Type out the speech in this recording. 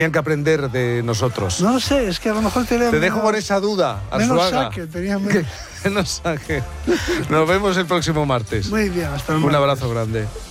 que aprender de nosotros? No sé, es que a lo mejor Te dejo con esa duda, menos Arzuaga. saque, tenía menos. Menos saque. Nos vemos el próximo martes. Muy bien, hasta el Un martes. abrazo grande.